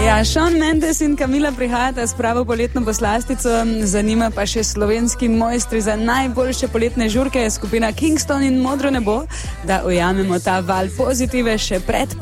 Ja, Shawn Mendes in Camila prihajata s pravo poletno poslastico, zanima pa še slovenski mojstri za najboljše poletne žurke, skupina Kingston in Modro nebo, da ujamemo ta val pozitive še pred